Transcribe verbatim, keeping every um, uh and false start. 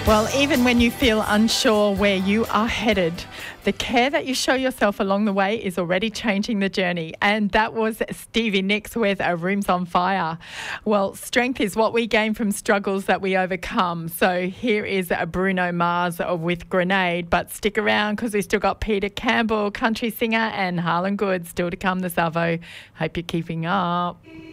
Well, even when you feel unsure where you are headed, the care that you show yourself along the way is already changing the journey. And that was Stevie Nicks with A Room's on Fire. Well, strength is what we gain from struggles that we overcome. So here is a Bruno Mars with Grenade. But stick around because we've still got Peter Campbell, country singer, and Harlan Good still to come this Arvo. Hope you're keeping up.